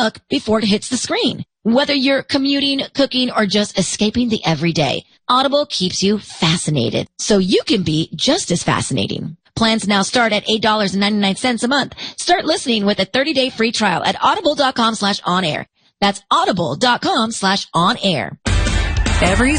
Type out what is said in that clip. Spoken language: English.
book before it hits the screen. Whether you're commuting, cooking, or just escaping the everyday, Audible keeps you fascinated, so you can be just as fascinating. Plans now start at $8.99 a month. Start listening with a 30-day free trial at audible.com/onair. That's audible.com/onair. Every